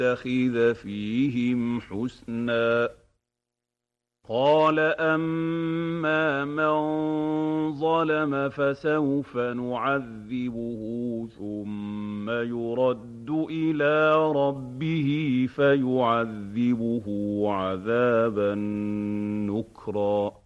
نتخذ فيهم حسنا قال أما من ظلم فسوف نعذبه ثم يرد إلى ربه فيعذبه عذابا نكرا